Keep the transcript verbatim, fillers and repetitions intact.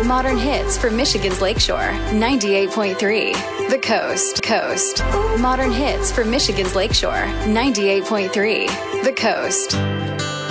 Modern hits for Michigan's Lakeshore, ninety-eight point three. The Coast. Coast. Modern hits for Michigan's Lakeshore, ninety-eight point three. The Coast.